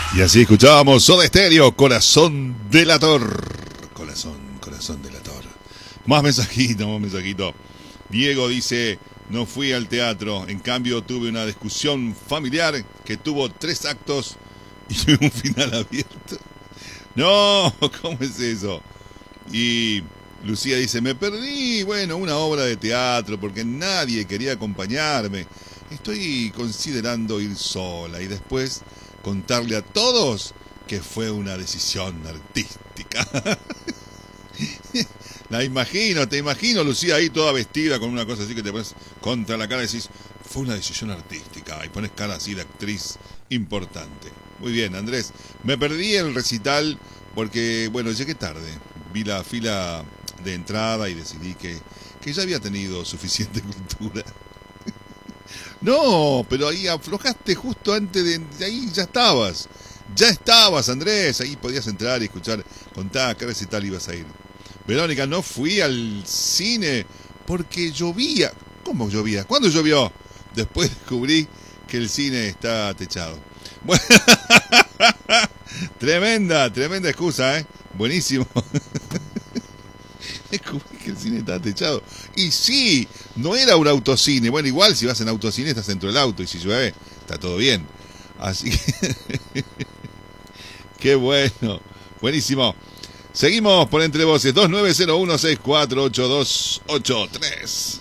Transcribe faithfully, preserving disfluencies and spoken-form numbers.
Y así escuchábamos Soda Stereo, Corazón Delator. Corazón, corazón delator. Más mensajito, más mensajito. Diego dice, no fui al teatro, en cambio tuve una discusión familiar que tuvo tres actos y un final abierto. No, ¿cómo es eso? Y Lucía dice, me perdí, bueno, una obra de teatro porque nadie quería acompañarme. Estoy considerando ir sola y después contarle a todos que fue una decisión artística. La imagino, te imagino, Lucía, ahí toda vestida con una cosa así que te pones contra la cara y decís, fue una decisión artística, y pones cara así de actriz importante. Muy bien, Andrés, me perdí el recital porque, bueno, llegué tarde, vi la fila de entrada y decidí que, que ya había tenido suficiente cultura. No, pero ahí aflojaste justo antes de, de ahí, ya estabas. Ya estabas, Andrés. Ahí podías entrar y escuchar. Contá, ¿qué recital ibas a ir? Verónica, no fui al cine porque llovía. ¿Cómo llovía? ¿Cuándo llovió? Después descubrí que el cine está techado. Bueno, tremenda, tremenda excusa, ¿eh? Buenísimo. Descubrí que el cine está techado. Y sí, no era un autocine. Bueno, igual si vas en autocine estás dentro del auto y si llueve, está todo bien. Así que... Qué bueno. Buenísimo. Seguimos por Entre Voces. dos nueve cero uno seis cuatro ocho dos ocho tres.